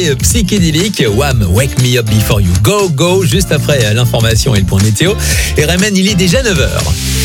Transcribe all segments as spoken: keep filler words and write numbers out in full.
Psychédélique, Wham, Wake Me Up Before You Go Go, juste après l'information et le point météo. Et R M N, il est déjà neuf heures.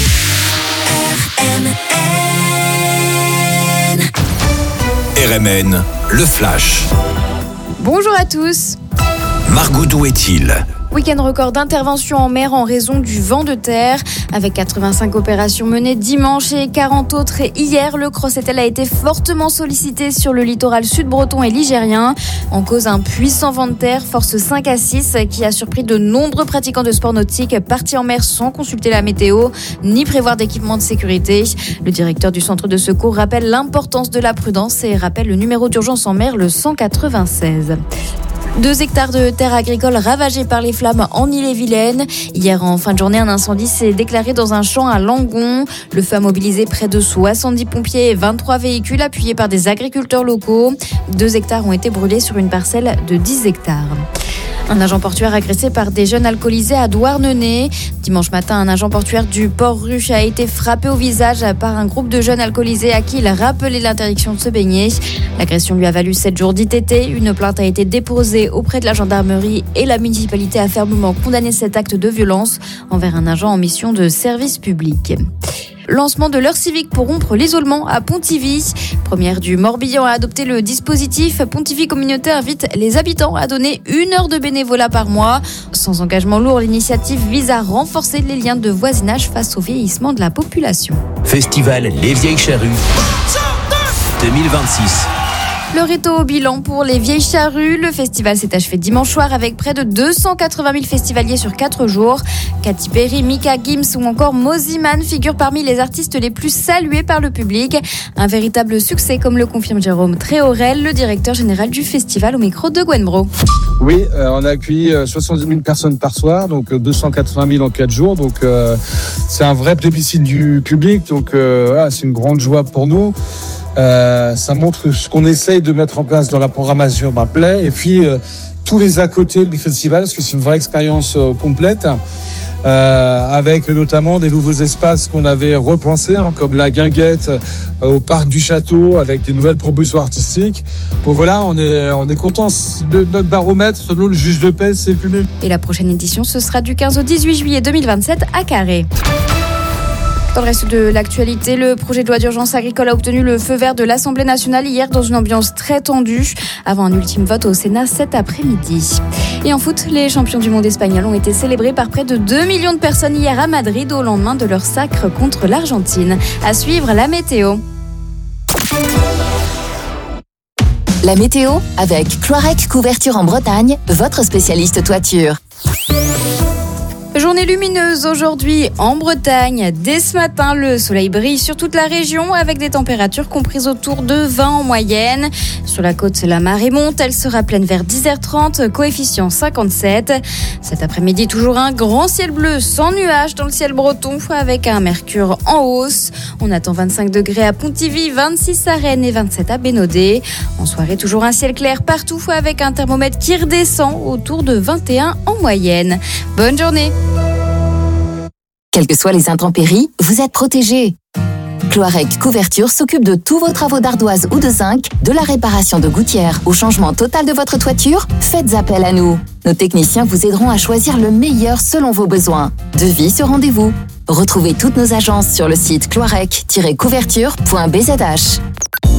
R M N, le flash. Bonjour à tous. Margot, d'où est-il ? Week-end record d'intervention en mer en raison du vent de terre. Avec quatre-vingt-cinq opérations menées dimanche et quarante autres hier, le Crossetel a été fortement sollicité sur le littoral sud-breton et ligérien. En cause, un puissant vent de terre, force cinq à six, qui a surpris de nombreux pratiquants de sport nautique partis en mer sans consulter la météo, ni prévoir d'équipement de sécurité. Le directeur du centre de secours rappelle l'importance de la prudence et rappelle le numéro d'urgence en mer, le cent quatre-vingt-seize. Deux hectares de terres agricoles ravagées par les flammes en Ille-et-Vilaine. Hier, en fin de journée, un incendie s'est déclaré dans un champ à Langon. Le feu a mobilisé près de soixante-dix pompiers et vingt-trois véhicules appuyés par des agriculteurs locaux. Deux hectares ont été brûlés sur une parcelle de dix hectares. Un agent portuaire agressé par des jeunes alcoolisés à Douarnenez. Dimanche matin, un agent portuaire du port Ruche a été frappé au visage par un groupe de jeunes alcoolisés à qui il rappelait l'interdiction de se baigner. L'agression lui a valu sept jours d'I T T. Une plainte a été déposée auprès de la gendarmerie et la municipalité a fermement condamné cet acte de violence envers un agent en mission de service public. Lancement de l'heure civique pour rompre l'isolement à Pontivy. Première du Morbihan à adopter le dispositif, Pontivy Communauté invite les habitants à donner une heure de bénévolat par mois. Sans engagement lourd, l'initiative vise à renforcer les liens de voisinage face au vieillissement de la population. Festival Les Vieilles Charrues deux mille vingt-six. Le rito au bilan pour les Vieilles Charrues. Le festival s'est achevé dimanche soir avec près de deux cent quatre-vingt mille festivaliers sur quatre jours. Katy Perry, Mika Gims ou encore Moziman figurent parmi les artistes les plus salués par le public. Un véritable succès, comme le confirme Jérôme Tréorel, le directeur général du festival, au micro de Gwen Bro. Oui, euh, on a accueilli euh, soixante-dix mille personnes par soir, donc euh, deux cent quatre-vingt mille en quatre jours. Donc euh, c'est un vrai plébiscite du public, donc euh, voilà, c'est une grande joie pour nous. Euh, ça montre ce qu'on essaye de mettre en place dans la programmation bah, plaît, et puis euh, tous les à côté du festival, parce que c'est une vraie expérience euh, complète, euh, avec notamment des nouveaux espaces qu'on avait repensés, hein, comme la guinguette euh, au parc du château, avec des nouvelles propositions artistiques. Bon voilà, on est on est content de notre baromètre, selon le juge de paix, c'est le public. Et la prochaine édition, ce sera du quinze au dix-huit juillet deux mille vingt-sept à Carré. Dans le reste de l'actualité, le projet de loi d'urgence agricole a obtenu le feu vert de l'Assemblée nationale hier dans une ambiance très tendue, avant un ultime vote au Sénat cet après-midi. Et en foot, les champions du monde espagnols ont été célébrés par près de deux millions de personnes hier à Madrid au lendemain de leur sacre contre l'Argentine. À suivre, la météo. La météo avec Cloirec Couverture en Bretagne, votre spécialiste toiture. Journée lumineuse aujourd'hui en Bretagne. Dès ce matin, le soleil brille sur toute la région avec des températures comprises autour de vingt en moyenne. Sur la côte, la marée monte. Elle sera pleine vers dix heures trente, coefficient cinquante-sept. Cet après-midi, toujours un grand ciel bleu sans nuages dans le ciel breton avec un mercure en hausse. On attend vingt-cinq degrés à Pontivy, vingt-six à Rennes et vingt-sept à Bénodet. En soirée, toujours un ciel clair partout avec un thermomètre qui redescend autour de vingt et un en moyenne. Bonne journée. Quelles que soient les intempéries, vous êtes protégés. Cloirec Couverture s'occupe de tous vos travaux d'ardoise ou de zinc, de la réparation de gouttières au changement total de votre toiture. Faites appel à nous. Nos techniciens vous aideront à choisir le meilleur selon vos besoins. Devis sur rendez-vous. Retrouvez toutes nos agences sur le site cloirec tiret couverture point b z h.